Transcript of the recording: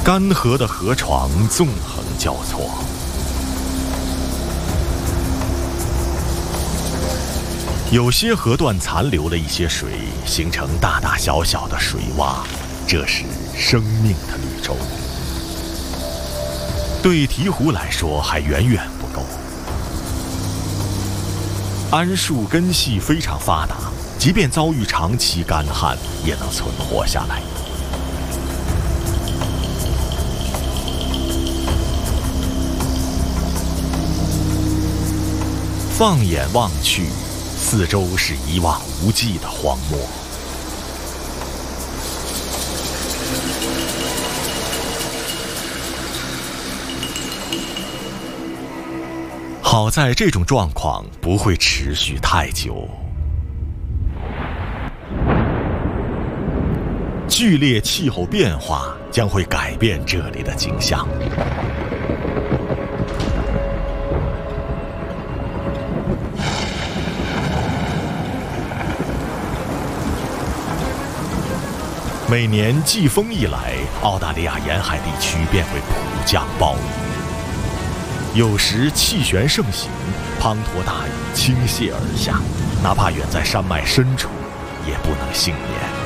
干涸的河床纵横交错，有些河段残留了一些水，形成大大小小的水洼，这是生命的绿洲。对鹈鹕来说还远远不够。桉树根系非常发达，即便遭遇长期干旱，也能存活下来。放眼望去，四周是一望无际的荒漠。好在这种状况不会持续太久。剧烈气候变化将会改变这里的景象。每年季风一来，澳大利亚沿海地区便会普降暴雨，有时气旋盛行，滂沱大雨倾泻而下，哪怕远在山脉深处，也不能幸免。